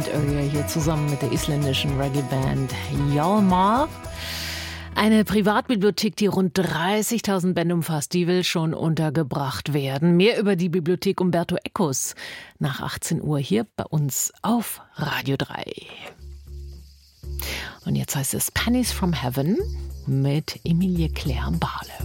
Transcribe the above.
St. Area hier zusammen mit der isländischen Reggae-Band Hjalmar. Eine Privatbibliothek, die rund 30.000 Bände umfasst, die will schon untergebracht werden. Mehr über die Bibliothek Umberto Ecos nach 18 Uhr hier bei uns auf Radio 3. Und jetzt heißt es Pennies from Heaven mit Emilie Claire Bahle.